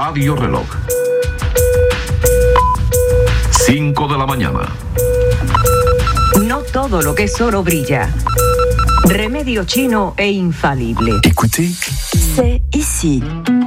Radio Reloj. 5 de la mañana. No todo lo que es oro brilla. Remedio chino e infalible. Écoutez, c'est ici.